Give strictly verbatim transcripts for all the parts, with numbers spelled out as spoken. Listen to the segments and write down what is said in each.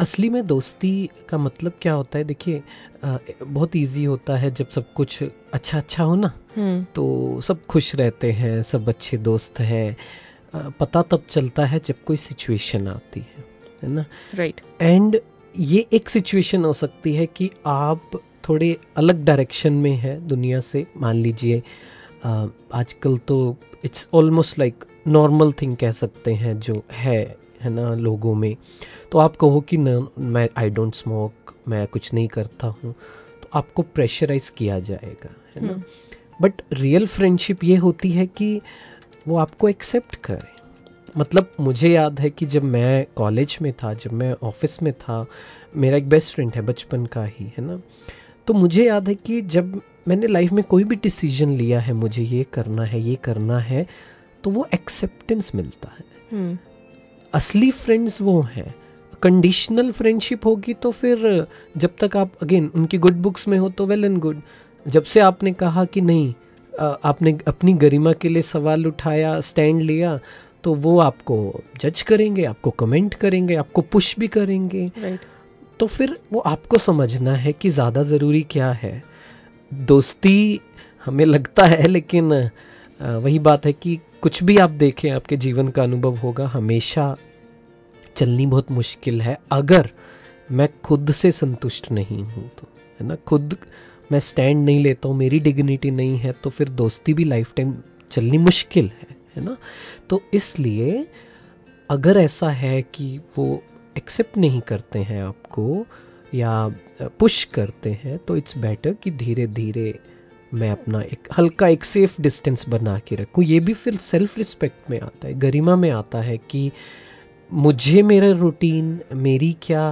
असली में दोस्ती का मतलब क्या होता है, देखिए अ, बहुत इजी होता है जब सब कुछ अच्छा अच्छा हो ना, हम्म तो सब खुश रहते हैं, सब अच्छे दोस्त हैं। अ, पता तब चलता है जब कोई सिचुएशन आती है है ना। राइट एंड ये एक सिचुएशन हो सकती है कि आप थोड़े अलग डायरेक्शन में है दुनिया से, मान लीजिए अ, आजकल तो it's almost like normal thing कह सकते हैं जो है है ना लोगों में। तो आप कहो कि न मैं आई डोंट स्मोक, मैं कुछ नहीं करता हूँ, तो आपको प्रेशराइज किया जाएगा, है ना। बट रियल फ्रेंडशिप ये होती है कि वो आपको एक्सेप्ट करे। मतलब मुझे याद है कि जब मैं कॉलेज में था, जब मैं ऑफिस में था, मेरा एक बेस्ट फ्रेंड है बचपन का ही, है ना। तो मुझे याद है कि जब मैंने लाइफ में कोई भी डिसीजन लिया है, मुझे ये करना है ये करना है, तो वो एक्सेप्टेंस मिलता है। हम्म असली फ्रेंड्स वो हैं। कंडीशनल फ्रेंडशिप होगी तो फिर जब तक आप अगेन उनकी गुड बुक्स में हो तो वेल एंड गुड। जब से आपने कहा कि नहीं, अ, आपने अपनी गरिमा के लिए सवाल उठाया, स्टैंड लिया, तो वो आपको जज करेंगे, आपको कमेंट करेंगे, आपको पुश भी करेंगे। राइट तो फिर वो आपको समझना है कि ज़्यादा ज़रूरी क्या है। दोस्ती हमें लगता है, लेकिन अ, वही बात है कि कुछ भी आप देखें, आपके जीवन का अनुभव होगा, हमेशा चलनी बहुत मुश्किल है अगर मैं खुद से संतुष्ट नहीं हूँ तो, है ना। खुद मैं स्टैंड नहीं लेता हूँ, मेरी डिग्निटी नहीं है, तो फिर दोस्ती भी लाइफ टाइम चलनी मुश्किल है, है ना। तो इसलिए अगर ऐसा है कि वो एक्सेप्ट नहीं करते हैं आपको या पुश करते हैं, तो इट्स बेटर कि धीरे धीरे मैं अपना एक हल्का एक सेफ डिस्टेंस बना के रखूँ। ये भी फिर सेल्फ रिस्पेक्ट में आता है, गरिमा में आता है कि मुझे मेरा रूटीन, मेरी क्या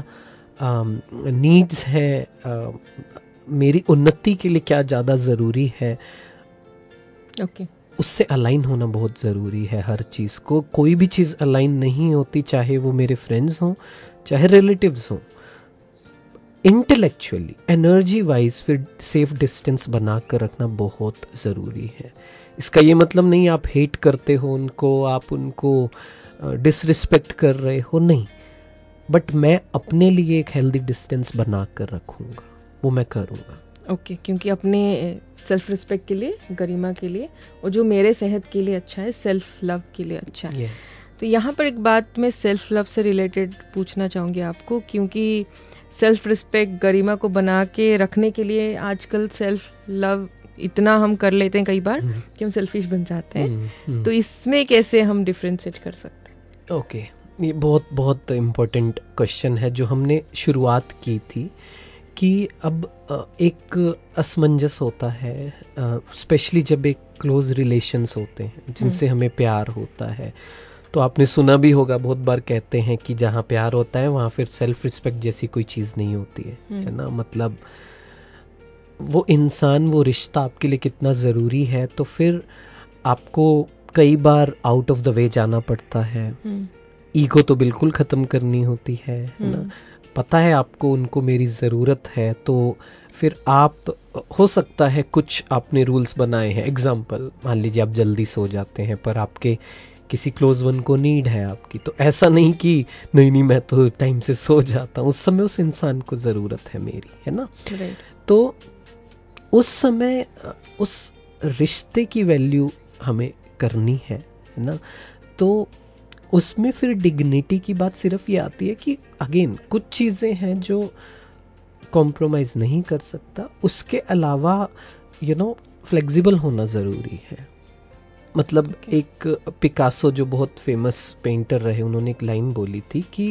नीड्स है, uh, मेरी उन्नति के लिए क्या ज़्यादा ज़रूरी है, ओके उससे अलाइन होना बहुत ज़रूरी है। हर चीज़ को, कोई भी चीज़ अलाइन नहीं होती, चाहे वो मेरे फ्रेंड्स हों चाहे रिलेटिव्स हों। इंटेलेक्चुअली, एनर्जी वाइज फिर सेफ डिस्टेंस बना कर रखना बहुत ज़रूरी है। इसका ये मतलब नहीं आप हेट करते हो उनको, आप उनको डिसरिस्पेक्ट कर रहे हो, नहीं। बट मैं अपने लिए एक हेल्दी डिस्टेंस बना कर रखूँगा, वो मैं करूँगा। ओके okay, क्योंकि अपने सेल्फ रिस्पेक्ट के लिए, गरिमा के लिए, और जो मेरे सेहत के लिए अच्छा है, सेल्फ लव के लिए अच्छा है। yes. तो यहाँ पर एक बात मैं सेल्फ लव से रिलेटेड पूछना चाहूँगी आपको, क्योंकि सेल्फ रिस्पेक्ट, गरिमा को बना के रखने के लिए आजकल सेल्फ लव इतना हम कर लेते हैं कई बार hmm. कि हम सेल्फिश बन जाते हैं। hmm. hmm. तो इसमें कैसे हम डिफ्रेंशिएट कर सकते हैं? Okay okay. ये बहुत बहुत इम्पोर्टेंट क्वेश्चन है जो हमने शुरुआत की थी कि अब एक असमंजस होता है, स्पेशली जब एक क्लोज रिलेशंस होते हैं जिनसे हमें प्यार होता है। तो आपने सुना भी होगा, बहुत बार कहते हैं कि जहाँ प्यार होता है वहाँ फिर सेल्फ रिस्पेक्ट जैसी कोई चीज़ नहीं होती है, है ना। मतलब वो इंसान, वो रिश्ता आपके लिए कितना ज़रूरी है, तो फिर आपको कई बार आउट ऑफ द वे जाना पड़ता है। ईगो तो बिल्कुल ख़त्म करनी होती है, है ना। पता है आपको उनको मेरी ज़रूरत है, तो फिर आप, हो सकता है कुछ आपने रूल्स बनाए हैं। एग्जाम्पल, मान लीजिए आप जल्दी सो जाते हैं पर आपके किसी क्लोज वन को नीड है आपकी, तो ऐसा नहीं कि नहीं नहीं मैं तो टाइम से सो जाता हूँ, उस समय उस इंसान को ज़रूरत है मेरी, है ना। right. तो उस समय उस रिश्ते की वैल्यू हमें करनी है, है ना। तो उसमें फिर डिग्निटी की बात सिर्फ ये आती है कि अगेन कुछ चीज़ें हैं जो कॉम्प्रोमाइज़ नहीं कर सकता, उसके अलावा यू नो फ्लेक्सिबल होना ज़रूरी है। मतलब okay. एक पिकासो जो बहुत फेमस पेंटर रहे, उन्होंने एक लाइन बोली थी कि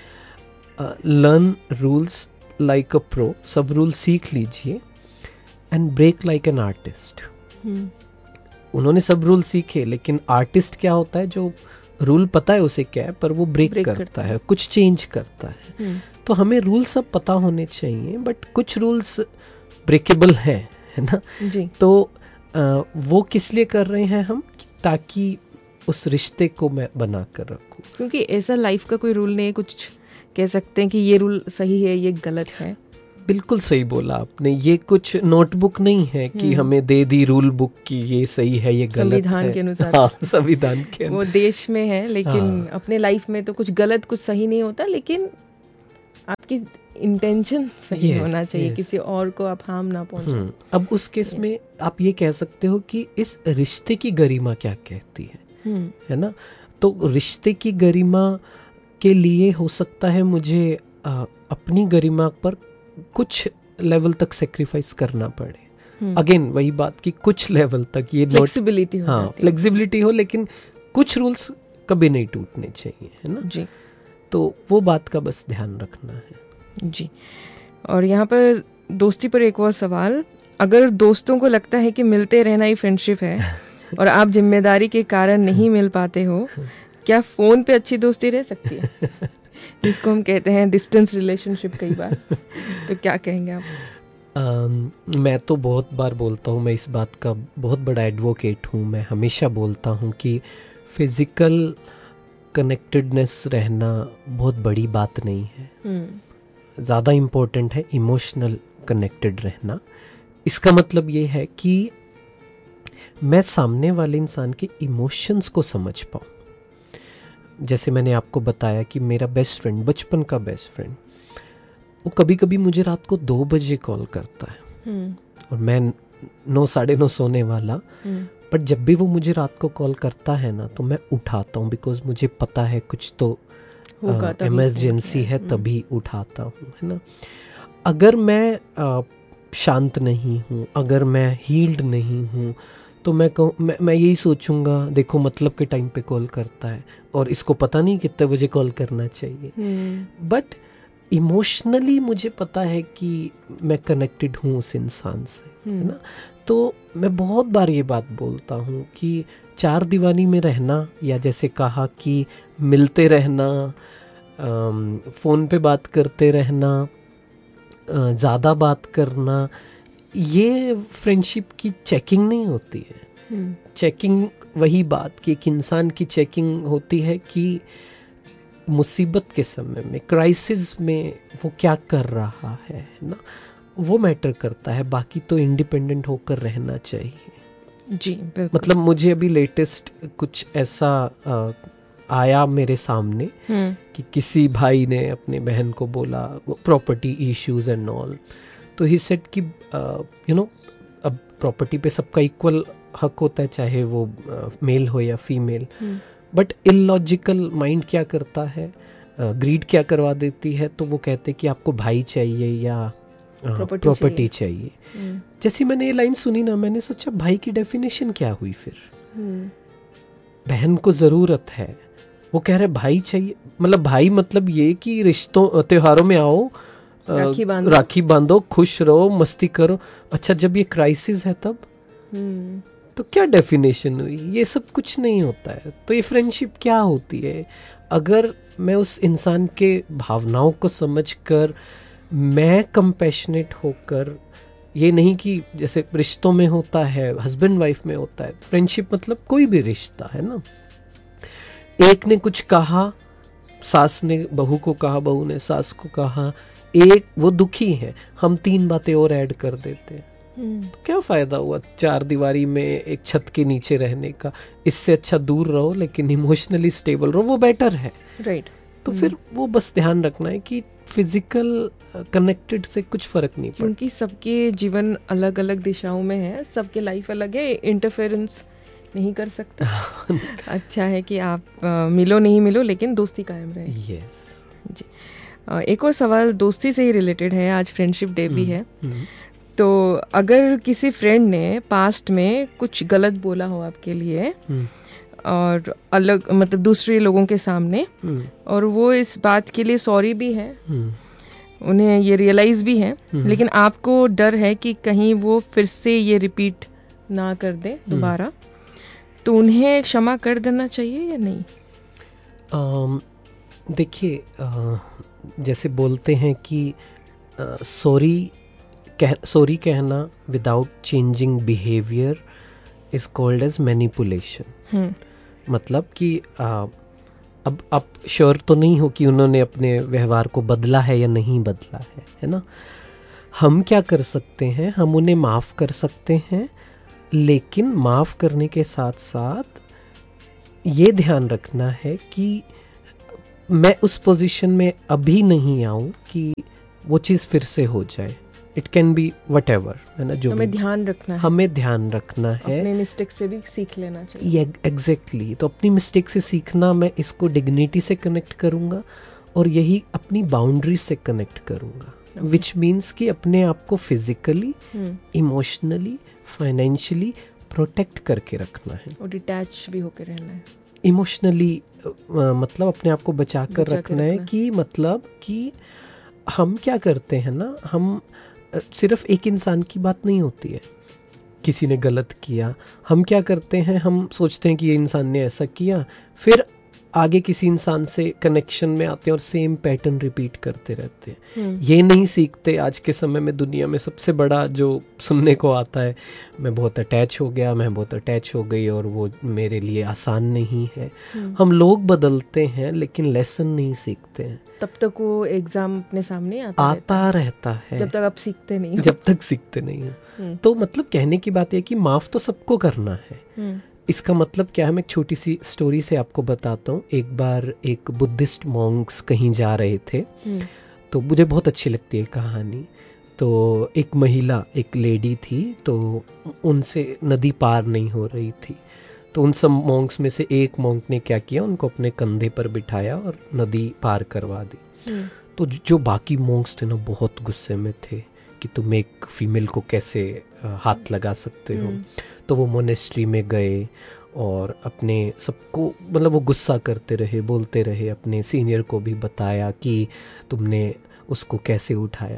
learn rules like a pro, सब रूल सीख लीजिए, and break like an artist. उन्होंने सब रूल सीखे, लेकिन आर्टिस्ट क्या होता है, जो रूल पता है उसे क्या है, पर वो ब्रेक, ब्रेक करता, करता है, कुछ चेंज करता है। तो हमें रूल सब पता होने चाहिए, बट कुछ रूल्स ब्रेकेबल हैं, है ना जी। तो आ, वो किस लिए कर रहे हैं हम, ताकि उस रिश्ते को मैं बना कर रखूं। क्योंकि ऐसा लाइफ का कोई रूल नहीं है कुछ कह सकते हैं कि ये रूल सही है ये गलत है। बिल्कुल सही बोला आपने, ये कुछ नोटबुक नहीं है कि हमें दे दी रूल बुक की ये सही है ये गलत है, संविधान के अनुसार। हाँ, संविधान के वो देश में है, लेकिन हाँ। अपने लाइफ में तो कुछ गलत कुछ सही नहीं होता, लेकिन आपकी इंटेंशन सही yes, होना चाहिए, yes. किसी और को आप हार्म ना पहुंचाएं। अब उस केस yeah. में आप ये कह सकते हो कि इस रिश्ते की गरिमा क्या कहती है, hmm. है ना। तो रिश्ते की गरिमा के लिए हो सकता है मुझे आ, अपनी गरिमा पर कुछ लेवल तक सेक्रीफाइस करना पड़े। Again hmm. वही बात कि कुछ लेवल तक ये फ्लेक्सिबिलिटी हो, हाँ फ्लेक्सिबिलिटी हो, लेकिन कुछ रूल्स कभी नहीं टूटने चाहिए, है ना जी। तो वो बात का बस ध्यान रखना है जी। और यहाँ पर दोस्ती पर एक और सवाल, अगर दोस्तों को लगता है कि मिलते रहना ही फ्रेंडशिप है और आप जिम्मेदारी के कारण नहीं मिल पाते हो, क्या फ़ोन पे अच्छी दोस्ती रह सकती है, जिसको हम कहते हैं डिस्टेंस रिलेशनशिप कई बार, तो क्या कहेंगे आप? uh, मैं तो बहुत बार बोलता हूँ, मैं इस बात का बहुत बड़ा एडवोकेट हूँ। मैं हमेशा बोलता हूँ कि फिज़िकल कनेक्टेडनेस रहना बहुत बड़ी बात नहीं है, hmm. ज़्यादा इम्पोर्टेंट है इमोशनल कनेक्टेड रहना। इसका मतलब ये है कि मैं सामने वाले इंसान के इमोशंस को समझ पाऊँ। जैसे मैंने आपको बताया कि मेरा बेस्ट फ्रेंड, बचपन का बेस्ट फ्रेंड, वो कभी कभी मुझे रात को दो बजे कॉल करता है, hmm. और मैं नौ साढ़े नौ सोने वाला, hmm. बट जब भी वो मुझे रात को कॉल करता है ना, तो मैं उठाता हूँ, बिकॉज मुझे पता है कुछ तो इमरजेंसी है, तभी उठाता हूँ, है ना। अगर मैं आ, शांत नहीं हूँ, अगर मैं हील्ड नहीं हूँ, तो मैं कहूँ मैं, मैं यही सोचूंगा, देखो मतलब के टाइम पे कॉल करता है और इसको पता नहीं कितने बजे कॉल करना चाहिए। But hmm. इमोशनली मुझे पता है कि मैं कनेक्टेड हूँ उस इंसान से, hmm. है ना। तो मैं बहुत बार ये बात बोलता हूँ कि चार दीवानी में रहना, या जैसे कहा कि मिलते रहना, फ़ोन पे बात करते रहना, ज़्यादा बात करना, ये फ्रेंडशिप की चेकिंग नहीं होती है। hmm. चेकिंग वही बात कि एक इंसान की चेकिंग होती है कि मुसीबत के समय में, क्राइसिस में वो क्या कर रहा है ना, वो मैटर करता है। बाकी तो इंडिपेंडेंट होकर रहना चाहिए। जी बिल्कुल। मतलब मुझे अभी लेटेस्ट कुछ ऐसा आ, आया मेरे सामने कि किसी भाई ने अपने बहन को बोला प्रॉपर्टी इश्यूज एंड ऑल, तो ही सेड कि यू नो अब प्रॉपर्टी पे सबका इक्वल हक होता है, चाहे वो मेल हो या फीमेल। बट इलॉजिकल माइंड क्या करता है, ग्रीड क्या करवा देती है, तो वो कहते हैं कि आपको भाई चाहिए या प्रॉपर्टी चाहिए। चाहिए। जैसी मैंने ये लाइन सुनी ना, मैंने सोचा भाई की डेफिनेशन क्या हुई फिर। बहन को जरूरत है, वो कह रहे भाई चाहिए, मतलब भाई मतलब ये कि रिश्तों त्योहारों में आओ, राखी बांधो, राखी बांधो, खुश रहो, मस्ती करो। अच्छा जब ये क्राइसिस है तब तो क्या डेफिनेशन हुई? ये सब कुछ नहीं होता है। तो ये फ्रेंडशिप क्या होती है? अगर मैं उस इंसान के भावनाओं को समझकर, मैं कंपैशनेट होकर, ये नहीं कि जैसे रिश्तों में होता है, हस्बैंड वाइफ में होता है, फ्रेंडशिप मतलब कोई भी रिश्ता है ना, एक ने कुछ कहा, सास ने बहू को कहा, बहू ने सास को कहा, एक वो दुखी है, हम तीन बातें और ऐड कर देते हैं, तो क्या फायदा हुआ चार दीवारी में एक छत के नीचे रहने का? इससे अच्छा दूर रहो लेकिन इमोशनली स्टेबल रहो, वो बेटर है, राइट right. तो hmm. फिर वो बस ध्यान रखना है कि फिजिकल कनेक्टेड से कुछ फर्क नहीं पड़ता, क्योंकि सबके जीवन अलग अलग दिशाओं में है, सबके लाइफ अलग है, इंटरफेरेंस नहीं कर सकता। अच्छा है कि आप आ, मिलो नहीं मिलो लेकिन दोस्ती कायम रहे। यस जी। आ, एक और सवाल दोस्ती से ही रिलेटेड है, आज फ्रेंडशिप डे भी है, तो अगर किसी फ्रेंड ने पास्ट में कुछ गलत बोला हो आपके लिए और अलग मतलब दूसरे लोगों के सामने, और वो इस बात के लिए सॉरी भी है, उन्हें ये रियलाइज भी है, लेकिन आपको डर है कि कहीं वो फिर से ये रिपीट ना कर दे दोबारा, तो उन्हें क्षमा कर देना चाहिए या नहीं? देखिए, जैसे बोलते हैं कि सॉरी कह सॉरी कहना without changing behaviour is called as manipulation. मतलब कि आ, अब आप श्योर तो नहीं हो कि उन्होंने अपने व्यवहार को बदला है या नहीं बदला है, है ना। हम क्या कर सकते हैं, हम उन्हें माफ़ कर सकते हैं, लेकिन माफ़ करने के साथ साथ ये ध्यान रखना है कि मैं उस पोजीशन में अभी नहीं आऊं कि वो चीज़ फिर से हो जाए. It can be what ever, है ना, जो हमें भी ध्यान रखना है, हमें ध्यान रखना है, अपने मिस्टेक से भी सीख लेना चाहिए. ये एग्जैक्टली. तो अपनी मिस्टेक से सीखना, मैं इसको डिग्निटी से कनेक्ट करूँगा और यही अपनी बाउंड्री से कनेक्ट करूँगा. विच मीन्स कि अपने आप को फिजिकली, इमोशनली, फाइनेंशियली प्रोटेक्ट करके रखना है और डिटैच भी होकर रहना है. इमोशनली मतलब अपने आप को बचा कर बचा रखना है कि मतलब कि हम क्या करते हैं ना, हम सिर्फ एक इंसान की बात नहीं होती है. किसी ने गलत किया, हम क्या करते हैं, हम सोचते हैं कि ये इंसान ने ऐसा किया, फिर आगे किसी इंसान से कनेक्शन में आते हैं और सेम पैटर्न रिपीट करते रहते हैं. ये नहीं सीखते. आज के समय में दुनिया में सबसे बड़ा जो सुनने को आता है, मैं बहुत अटैच हो गया, मैं बहुत अटैच हो गई और वो मेरे लिए आसान नहीं है. हम लोग बदलते हैं लेकिन लेसन नहीं सीखते हैं. तब तक वो एग्जाम अपने सामने आता, आता रहता है जब तक आप सीखते नहीं हो. जब तक सीखते नहीं हो. तो मतलब कहने की बात है कि माफ तो सबको करना है. इसका मतलब क्या है, मैं एक छोटी सी स्टोरी से आपको बताता हूँ. एक बार एक बुद्धिस्ट मॉन्क्स कहीं जा रहे थे, तो मुझे बहुत अच्छी लगती है कहानी. तो एक महिला, एक लेडी थी, तो उनसे नदी पार नहीं हो रही थी. तो उन सब मॉन्क्स में से एक मॉन्क ने क्या किया, उनको अपने कंधे पर बिठाया और नदी पार करवा दी. तो जो बाकी मॉन्क्स थे ना, बहुत गुस्से में थे कि तुम एक फीमेल को कैसे हाथ लगा सकते हो. तो वो मोनेस्ट्री में गए और अपने सबको, मतलब वो गुस्सा करते रहे, बोलते रहे, अपने सीनियर को भी बताया कि तुमने उसको कैसे उठाया.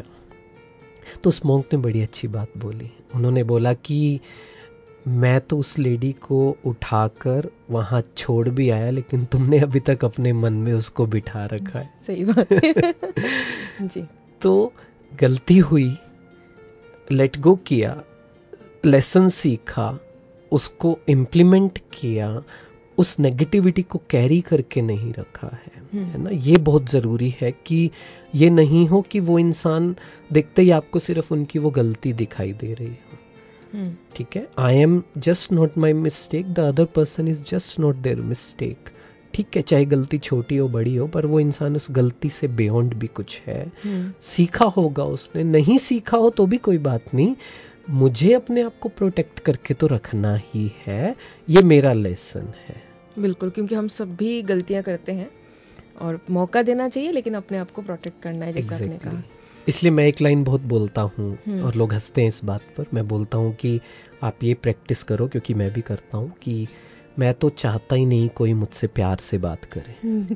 तो उस मॉन्क ने बड़ी अच्छी बात बोली. उन्होंने बोला कि मैं तो उस लेडी को उठाकर वहाँ छोड़ भी आया, लेकिन तुमने अभी तक अपने मन में उसको बिठा रखा है. सही बात है. जी. तो गलती हुई, लेट गो किया, लेसन सीखा, उसको इम्प्लीमेंट किया, उस नेगेटिविटी को कैरी करके नहीं रखा है, है ना. ये बहुत ज़रूरी है कि ये नहीं हो कि वो इंसान देखते ही आपको सिर्फ उनकी वो गलती दिखाई दे रही हो. ठीक है, I am just not my mistake, the other person is just not their mistake. ठीक है, चाहे गलती छोटी हो बड़ी हो, पर वो इंसान उस गलती से बियॉन्ड भी कुछ है. सीखा होगा उसने, नहीं सीखा हो तो भी कोई बात नहीं, मुझे अपने आप को प्रोटेक्ट करके तो रखना ही है. ये मेरा लेसन है. बिल्कुल, क्योंकि हम सब भी गलतियां करते हैं और मौका देना चाहिए, लेकिन अपने आप को प्रोटेक्ट करना है, जैसे आपने कहा. इसलिए मैं एक लाइन बहुत बोलता हूँ और लोग हंसते हैं इस बात पर. मैं बोलता हूँ कि आप ये प्रैक्टिस करो, क्योंकि मैं भी करता हूँ, कि मैं तो चाहता ही नहीं कोई मुझसे प्यार से बात करे.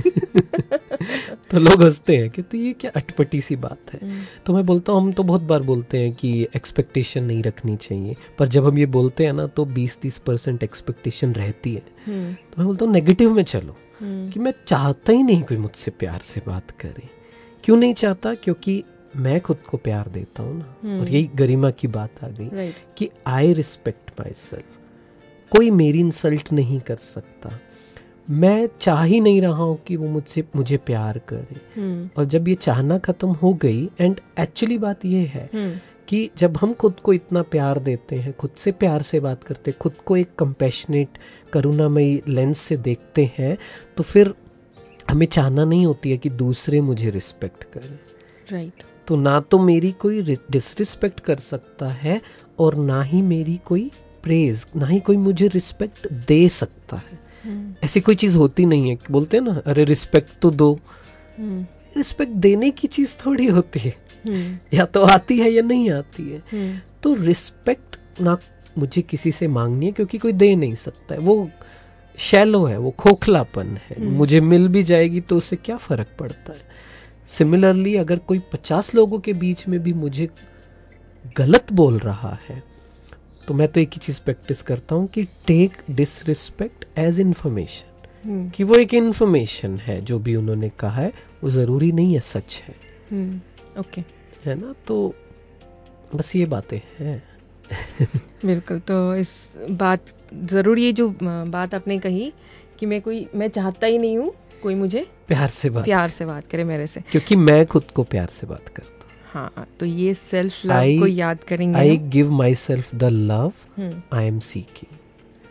तो लोग हंसते हैं कि तो ये क्या अटपटी सी बात है. तो मैं बोलता हूँ, हम तो बहुत बार बोलते हैं कि एक्सपेक्टेशन नहीं रखनी चाहिए, पर जब हम ये बोलते हैं ना, तो बीस तीस परसेंट एक्सपेक्टेशन रहती है. तो मैं बोलता हूँ नेगेटिव में चलो, कि मैं चाहता ही नहीं कोई मुझसे प्यार से बात करे. क्यों नहीं चाहता? क्योंकि मैं खुद को प्यार देता हूँ ना. और यही गरिमा की बात आ गई, right. कि आई रिस्पेक्ट माई सेल्फ. कोई मेरी इंसल्ट नहीं कर सकता. मैं चाह ही नहीं रहा हूँ कि वो मुझसे मुझे प्यार करे. hmm. और जब ये चाहना खत्म हो गई, एंड एक्चुअली बात ये है hmm. कि जब हम खुद को इतना प्यार देते हैं, खुद से प्यार से बात करते हैं, खुद को एक कंपैशनेट, करुणामयी लेंस से देखते हैं, तो फिर हमें चाहना नहीं होती है कि दूसरे मुझे रिस्पेक्ट करें. Right right. तो ना तो मेरी कोई डिसरिस्पेक्ट कर सकता है, और ना ही मेरी कोई प्रेज, ना ही कोई मुझे रिस्पेक्ट दे सकता है. hmm. ऐसी कोई चीज़ होती नहीं है. बोलते हैं ना, अरे रिस्पेक्ट तो दो. hmm. रिस्पेक्ट देने की चीज़ थोड़ी होती है. hmm. या तो आती है या नहीं आती है. hmm. तो रिस्पेक्ट ना मुझे किसी से मांगनी है, क्योंकि कोई दे नहीं सकता है. वो शैलो है, वो खोखलापन है. hmm. मुझे मिल भी जाएगी तो उससे क्या फ़र्क पड़ता है. सिमिलरली अगर कोई पचास लोगों के बीच में भी मुझे गलत बोल रहा है, तो मैं तो एक ही चीज़ प्रैक्टिस करता हूँ कि टेक डिसरिस्पेक्ट एज इन्फॉर्मेशन. कि वो एक इन्फॉर्मेशन है, जो भी उन्होंने कहा है वो ज़रूरी नहीं है सच है. Okay okay. है ना. तो बस ये बातें हैं. बिल्कुल. तो इस बात ज़रूर, ये जो बात आपने कही कि मैं कोई मैं चाहता ही नहीं हूँ कोई मुझे प्यार से बात प्यार से बात करे मेरे से, क्योंकि मैं खुद को प्यार से बात करता हूँ. हाँ, तो ये सेल्फ लव को याद करेंगे. I give my self the love I am seeking.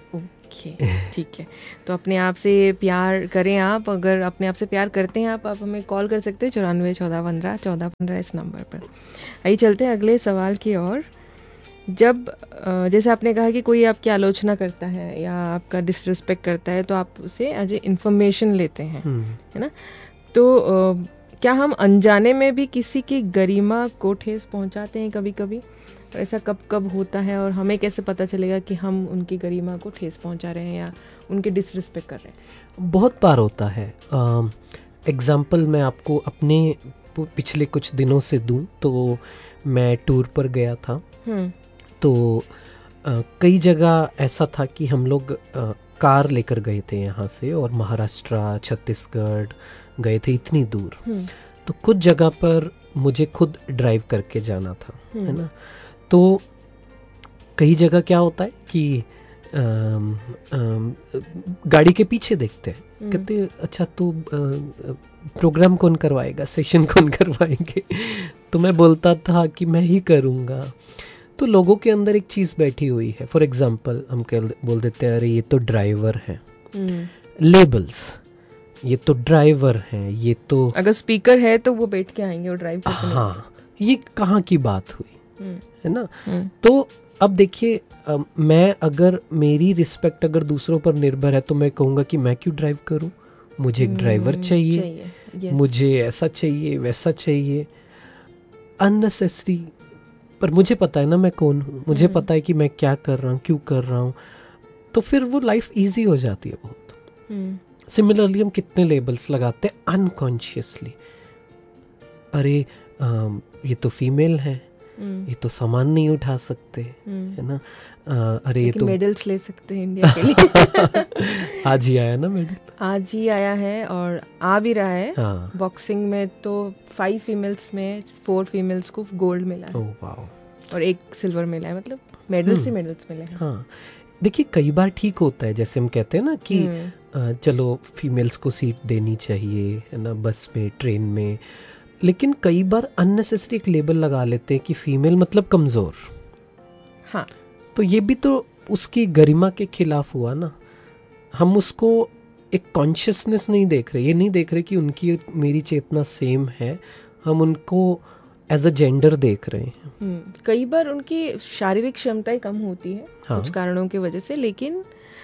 Okay, ठीक है। तो अपने आप से प्यार करें आप, अगर अपने आप से प्यार करते हैं आप आप हमें कॉल कर सकते हैं चौरानवे चौदह पंद्रह चौदह पंद्रह इस नंबर पर। आइए चलते हैं अगले सवाल की ओर। जब अ, जैसे आपने कहा कि कोई आपकी आलोचना करता है या आपका डिसरिस्पेक्ट करता है तो आप उसे एज ए इन्फॉर्मेशन लेते हैं, है ना? तो अ, क्या हम अनजाने में भी किसी की गरिमा को ठेस पहुंचाते हैं कभी कभी? ऐसा कब कब होता है और हमें कैसे पता चलेगा कि हम उनकी गरिमा को ठेस पहुंचा रहे हैं या उनके डिसरिस्पेक्ट कर रहे हैं? बहुत बार होता है। एग्जाम्पल मैं आपको अपने पिछले कुछ दिनों से दूं तो मैं टूर पर गया था। तो आ, कई जगह ऐसा था कि हम लोग आ, कार लेकर गए थे यहाँ से और महाराष्ट्र छत्तीसगढ़ गए थे इतनी दूर। तो कुछ जगह पर मुझे खुद ड्राइव करके जाना था, है ना? तो कई जगह क्या होता है कि आम, आम, गाड़ी के पीछे देखते हैं, कहते अच्छा तू प्रोग्राम कौन करवाएगा, सेशन कौन करवाएंगे? तो मैं बोलता था कि मैं ही करूँगा। तो लोगों के अंदर एक चीज़ बैठी हुई है। फॉर एग्जांपल हम कह बोल देते हैं अरे ये तो ड्राइवर है, लेबल्स, ये तो ड्राइवर हैं, ये तो अगर स्पीकर है तो वो बैठ के आएंगे और ड्राइव करके। हाँ, ये कहाँ की बात हुई, है ना? तो अब देखिए, मैं अगर मेरी रिस्पेक्ट अगर दूसरों पर निर्भर है तो मैं कहूँगा कि मैं क्यों ड्राइव करूँ, मुझे एक ड्राइवर चाहिए, चाहिए। yes. मुझे ऐसा चाहिए वैसा चाहिए, अननेसेसरी। पर मुझे पता है ना मैं कौन हूँ, मुझे पता है कि मैं क्या कर रहा हूँ, क्यों कर रहा हूँ, तो फिर वो लाइफ इजी हो जाती है बहुत। सिमिलरली हम कितने लेबल्स लगाते हैं अनकॉन्शियसली। अरे आ, ये तो फीमेल है, ये तो सामान नहीं उठा सकते, है ना? आ, अरे ये तो मेडल्स ले सकते हैं इंडिया के लिए। आज ही आया ना मेडल, आज ही आया है और आ भी रहा है। हाँ। बॉक्सिंग में तो फाइव फीमेल्स में फोर फीमेल्स को गोल्ड मिला है। Oh wow. और एक सिल्वर मिला है, मतलब मेडल्स ही मेडल्स मिले हैं। हाँ, देखिए कई बार ठीक होता है, जैसे हम कहते हैं ना कि आ, चलो फीमेल्स को सीट देनी चाहिए, है ना, बस में, ट्रेन में। लेकिन कई बार अननेसेसरी एक लेबल लगा लेते हैं कि फीमेल मतलब कमज़ोर। हाँ, तो ये भी तो उसकी गरिमा के खिलाफ हुआ ना। हम उसको एक कॉन्शियसनेस नहीं देख रहे, ये नहीं देख रहे कि उनकी मेरी चेतना सेम है, हम उनको एज अ जेंडर देख रहे हैं। कई बार उनकी शारीरिक क्षमताएं कम होती है, हाँ, कुछ कारणों की वजह से, लेकिन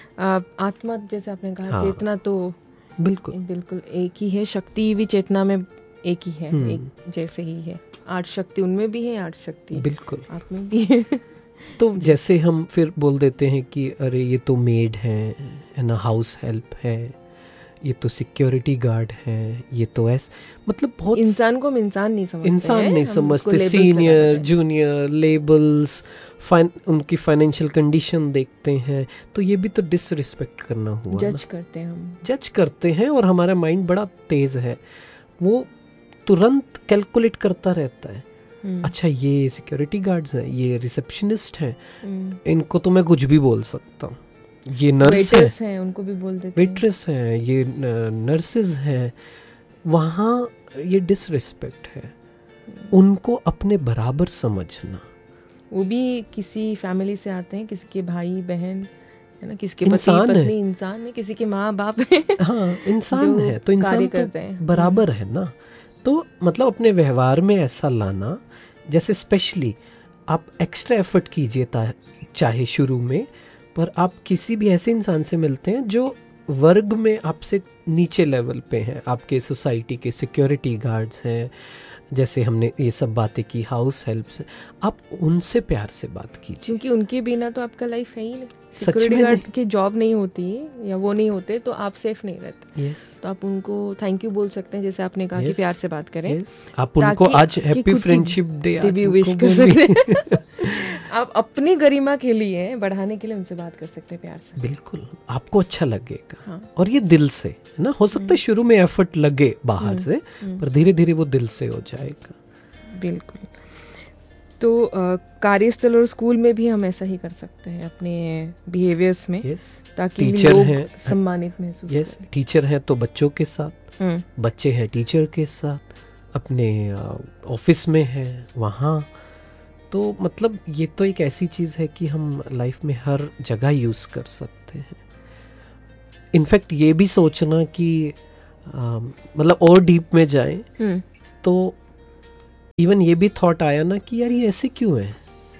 आत्मा, जैसे आपने कहा, हाँ, चेतना तो बिल्कुल बिल्कुल एक ही है। शक्ति भी चेतना में एक ही है, एक जैसे ही है। आठ शक्ति उनमें भी है, आठ शक्ति बिल्कुल आप में भी है। तो जैसे हम फिर बोल देते हैं कि अरे ये तो मेड है, है ना, हाउस हेल्प है, ये तो सिक्योरिटी गार्ड है, ये तो ऐसे, मतलब बहुत इंसान को हम इंसान नहीं समझते, इंसान नहीं समझते। सीनियर जूनियर लेबल्स, उनकी फाइनेंशियल कंडीशन देखते हैं, तो ये भी तो डिसरिस्पेक्ट करना हुआ। जज करते हैं हम, जज करते हैं, और हमारा माइंड बड़ा तेज है, वो तुरंत कैलकुलेट करता रहता है। अच्छा ये सिक्योरिटी गार्ड्स हैं, ये रिसेप्शनिस्ट हैं, इनको तो मैं कुछ भी बोल सकता हूँ, ये नर्स है, हैं, उनको भी बोल देते हैं, वेट्रेस हैं, ये नर्सेज हैं। वहाँ ये डिसरिस्पेक्ट है। उनको अपने बराबर समझना। वो भी किसी फैमिली से आते हैं, किसी के भाई बहन, है ना, किसी के पति पत्नी, इंसान है, किसी के माँ बाप है। हाँ, इंसान है, तो इंसान तो बराबर है ना। तो मतलब अपने व्यवहार में ऐसा लाना, जैसे स्पेशली आप एक्स्ट्रा एफर्ट कीजिए चाहे शुरू में, पर आप किसी भी ऐसे इंसान से मिलते हैं जो वर्ग में आपसे नीचे लेवल पे हैं, आपके सोसाइटी के सिक्योरिटी गार्ड्स हैं, जैसे हमने ये सब बातें की, हाउस हेल्प से, आप उनसे प्यार से बात कीजिए, क्योंकि उनके बिना तो आपका लाइफ है ही नहीं। सिक्योरिटी गार्ड की जॉब नहीं होती या वो नहीं होते तो आप सेफ नहीं रहते। yes. तो आप उनको थैंक यू बोल सकते हैं, जैसे आपने कहा yes. कि प्यार से बात करें। yes. आप उनको आज हैप्पी फ्रेंडशिप डे भी विश कर सकते हैं। आप अपनी गरिमा के लिए बढ़ाने के लिए उनसे बात कर सकते हैं प्यार से। बिल्कुल, आपको अच्छा लगेगा। हाँ. और ये दिल से है ना, हो सकता है शुरू में एफर्ट लगे बाहर से, पर धीरे धीरे वो दिल से हो जाएगा। बिल्कुल। तो कार्यस्थल और स्कूल में भी हम ऐसा ही कर सकते हैं अपने बिहेवियर्स में, yes. ताकि लोग सम्मानित महसूस yes. करें। टीचर हैं तो बच्चों के साथ, बच्चे हैं टीचर के साथ, अपने ऑफिस में हैं वहाँ। तो मतलब ये तो एक ऐसी चीज़ है कि हम लाइफ में हर जगह यूज़ कर सकते हैं। इनफैक्ट ये भी सोचना कि आ, मतलब और डीप में जाए हम्म, तो इवन ये भी थॉट आया ना कि यार ये ऐसे क्यों है,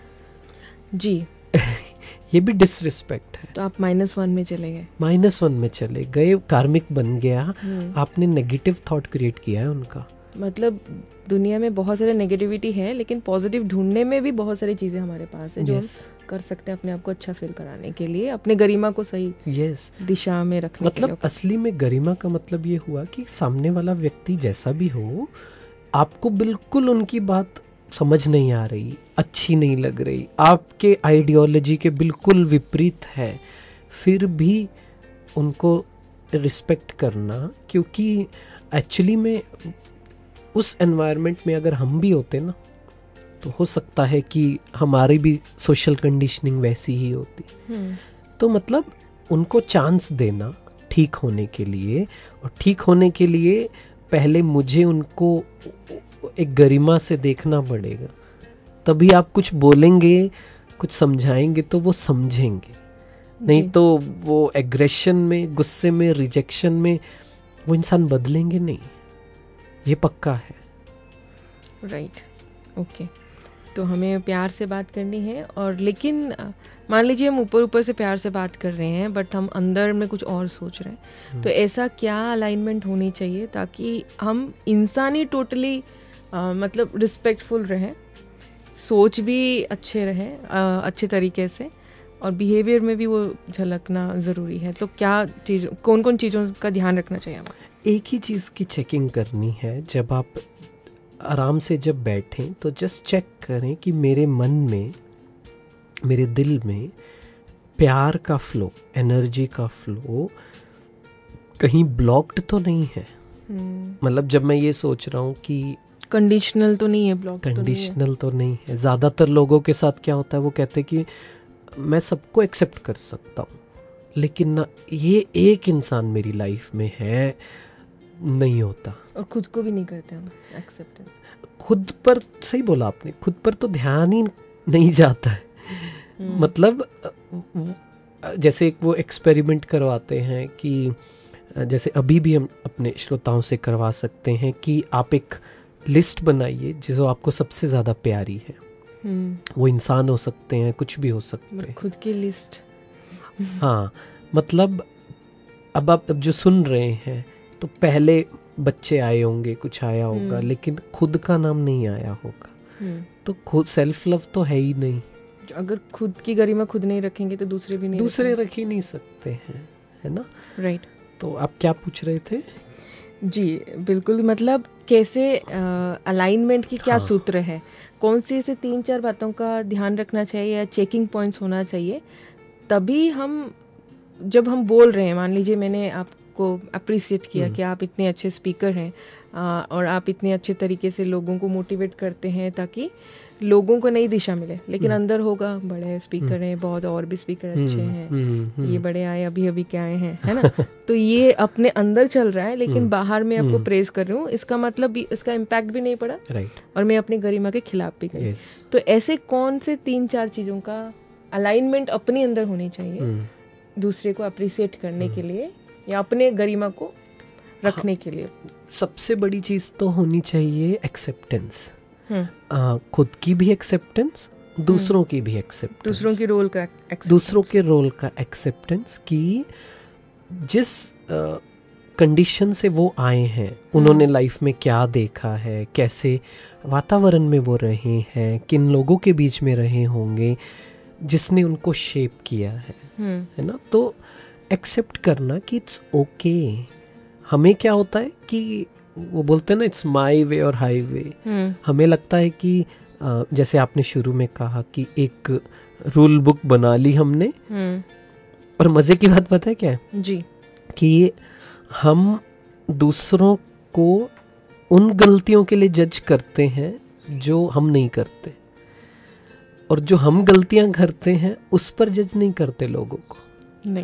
जी। ये भी डिसरिस्पेक्ट है। तो आप माइनस वन में चले गए। माइनस वन में चले गए, कार्मिक बन गया, हम्म, आपने नेगेटिव थॉट क्रिएट किया है उनका। मतलब दुनिया में बहुत सारे नेगेटिविटी है, लेकिन पॉजिटिव ढूंढने में भी बहुत सारी चीज़ें हमारे पास है जो Yes. हम कर सकते हैं अपने आप को अच्छा फील कराने के लिए, अपने गरिमा को सही यस दिशा में रखने के मतलब लिए। असली में गरिमा का मतलब ये हुआ कि सामने वाला व्यक्ति जैसा भी हो, आपको बिल्कुल उनकी बात समझ नहीं आ रही, अच्छी नहीं लग रही, आपके आइडियोलॉजी के बिल्कुल विपरीत है, फिर भी उनको रिस्पेक्ट करना, क्योंकि एक्चुअली में उस एनवायरनमेंट में अगर हम भी होते ना तो हो सकता है कि हमारी भी सोशल कंडीशनिंग वैसी ही होती। हम्म, तो मतलब उनको चांस देना ठीक होने के लिए, और ठीक होने के लिए पहले मुझे उनको एक गरिमा से देखना पड़ेगा, तभी आप कुछ बोलेंगे, कुछ समझाएंगे तो वो समझेंगे, नहीं जी। तो वो एग्रेशन में, गुस्से में, रिजेक्शन में वो इंसान बदलेंगे नहीं, ये पक्का है। Right, okay. तो हमें प्यार से बात करनी है, और लेकिन अ, मान लीजिए हम ऊपर ऊपर से प्यार से बात कर रहे हैं बट हम अंदर में कुछ और सोच रहे हैं, तो ऐसा क्या अलाइनमेंट होनी चाहिए ताकि हम इंसानी टोटली मतलब रिस्पेक्टफुल रहें, सोच भी अच्छे रहें, अ, अच्छे तरीके से, और बिहेवियर में भी वो झलकना ज़रूरी है। तो क्या चीज़, कौन कौन चीज़ों का ध्यान रखना चाहिए हमें? एक ही चीज़ की चेकिंग करनी है, जब आप आराम से जब बैठें तो जस्ट चेक करें कि मेरे मन में, मेरे दिल में प्यार का फ्लो, एनर्जी का फ्लो कहीं ब्लॉक्ड तो नहीं है। मतलब जब मैं ये सोच रहा हूँ कि कंडीशनल तो नहीं है, ब्लॉक कंडीशनल तो नहीं है। ज़्यादातर लोगों के साथ क्या होता है, वो कहते हैं कि मैं सबको एक्सेप्ट कर सकता हूँ, लेकिन ना ये एक इंसान मेरी लाइफ में है, नहीं होता। और खुद को भी नहीं करते हम एक्सेप्टेंस। खुद पर, सही बोला आपने, खुद पर तो ध्यान ही नहीं जाता है। मतलब जैसे एक वो एक्सपेरिमेंट करवाते हैं कि जैसे अभी भी हम अपने श्रोताओं से करवा सकते हैं कि आप एक लिस्ट बनाइए जो आपको सबसे ज़्यादा प्यारी है। वो इंसान हो सकते हैं, कुछ भी हो सकते हैं। खुद की लिस्ट। हाँ, मतलब अब आप अब जो सुन रहे हैं तो पहले बच्चे आए होंगे, कुछ आया होगा, लेकिन खुद का नाम नहीं आया होगा। तो खुद सेल्फ लव तो है ही नहीं। अगर खुद की गरिमा खुद नहीं रखेंगे तो दूसरे भी नहीं दूसरे रख ही नहीं सकते हैं, है ना? राइट। तो आप क्या पूछ रहे थे? जी बिल्कुल, मतलब कैसे अलाइनमेंट की क्या हाँ। सूत्र है, कौन सी ऐसे तीन चार बातों का ध्यान रखना चाहिए या चेकिंग पॉइंट्स होना चाहिए, तभी हम जब हम बोल रहे हैं, मान लीजिए मैंने आपको अप्रिशिएट किया कि आप इतने अच्छे स्पीकर हैं आ, और आप इतने अच्छे तरीके से लोगों को मोटिवेट करते हैं ताकि लोगों को नई दिशा मिले, लेकिन अंदर होगा बड़े स्पीकर हैं बहुत, और भी स्पीकर अच्छे हैं, ये बड़े आए अभी अभी क्या आए हैं, है ना? तो ये अपने अंदर चल रहा है, लेकिन बाहर में आपको प्रेज कर रही हूँ, इसका मतलब इसका इम्पैक्ट भी नहीं पड़ा, राइट, और मैं अपनी गरिमा के खिलाफ भी गई। तो ऐसे कौन से तीन चार चीज़ों का अलाइनमेंट अपने अंदर होनी चाहिए दूसरे को अप्रिशिएट करने के लिए या अपने गरिमा को रखने के लिए? सबसे बड़ी चीज़ तो होनी चाहिए एक्सेप्टेंस। आ, खुद की भी एक्सेप्टेंस, दूसरों की भी एक्सेप्टेंस, दूसरों की रोल का एक्सेप्टेंस, दूसरों के रोल का एक्सेप्टेंस कि जिस कंडीशन से वो आए हैं, उन्होंने लाइफ में क्या देखा है, कैसे वातावरण में वो रहे हैं, किन लोगों के बीच में रहे होंगे जिसने उनको शेप किया है, है ना? तो एक्सेप्ट करना कि इट्स ओके। हमें क्या होता है कि वो बोलते हैं ना, इट्स माई वे और हाई वे। हमें लगता है कि जैसे आपने शुरू में कहा कि एक रूल बुक बना ली हमने, और मजे की बात पता है क्या है जी, कि हम दूसरों को उन गलतियों के लिए जज करते हैं जो हम नहीं करते, और जो हम गलतियां करते हैं उस पर जज नहीं करते लोगों को। नहीं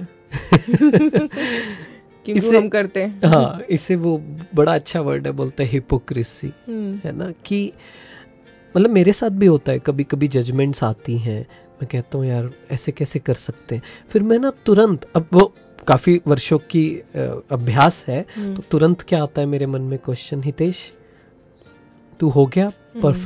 क्योंकि हम करते हैं। हाँ, इसे वो बड़ा अच्छा वर्ड है, बोलते हैं हिपोक्रेसी, है ना? कि मतलब मेरे साथ भी होता है, कभी कभी जजमेंट्स आती हैं, मैं कहता हूँ यार ऐसे कैसे कर सकते हैं, फिर मैं ना तुरंत, अब वो काफ़ी वर्षों की अभ्यास है, तो तुरंत क्या आता है मेरे मन में क्वेश्चन, हितेश तू हो गया परफेक्ट